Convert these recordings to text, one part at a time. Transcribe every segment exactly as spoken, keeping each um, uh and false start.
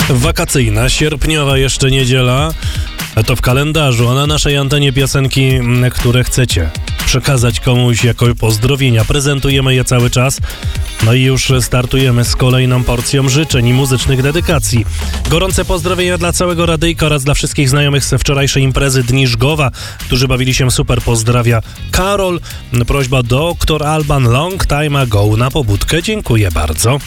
Wakacyjna, sierpniowa jeszcze niedziela, to w kalendarzu, a na naszej antenie piosenki, które chcecie przekazać komuś jako pozdrowienia. Prezentujemy je cały czas. No i już startujemy z kolejną porcją życzeń i muzycznych dedykacji. Gorące pozdrowienia dla całego radyjka oraz dla wszystkich znajomych ze wczorajszej imprezy Dni Żgowa, którzy bawili się super. Pozdrawia Karol. Prośba doktor Alban long time ago na pobudkę. Dziękuję bardzo.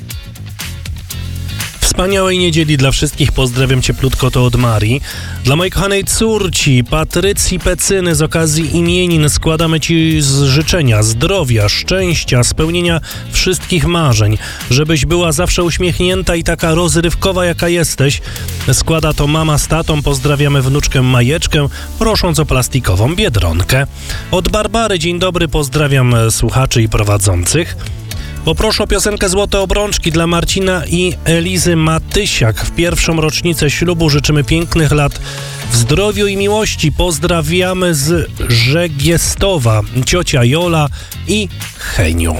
Wspaniałej niedzieli dla wszystkich, pozdrawiam cieplutko, to od Marii. Dla mojej kochanej córci, Patrycji Pecyny, z okazji imienin składamy Ci z życzenia zdrowia, szczęścia, spełnienia wszystkich marzeń, żebyś była zawsze uśmiechnięta i taka rozrywkowa, jaka jesteś. Składa to mama z tatą, pozdrawiamy wnuczkę Majeczkę, prosząc o plastikową Biedronkę. Od Barbary, dzień dobry, pozdrawiam słuchaczy i prowadzących. Poproszę o piosenkę Złote Obrączki dla Marcina i Elizy Matysiak. W pierwszą rocznicę ślubu życzymy pięknych lat w zdrowiu i miłości. Pozdrawiamy z Żegiestowa, ciocia Jola i Heniu.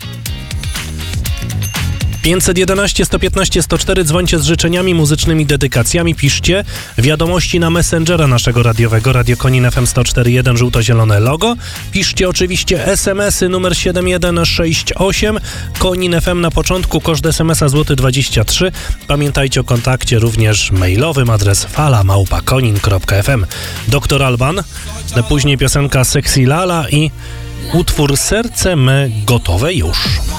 pięćset jedenaście, sto piętnaście, sto cztery, dzwońcie z życzeniami, muzycznymi dedykacjami, piszcie wiadomości na Messengera naszego radiowego, Radio Konin F M sto cztery jeden, żółto-zielone logo. Piszcie oczywiście es em esy numer siedem jeden sześć osiem, Konin F M na początku, koszt es em esa złoty dwadzieścia trzy. Pamiętajcie o kontakcie również mailowym, adres fala małpa konin kropka ef em. doktor Alban, później piosenka Sexy Lala i utwór Serce me gotowe już.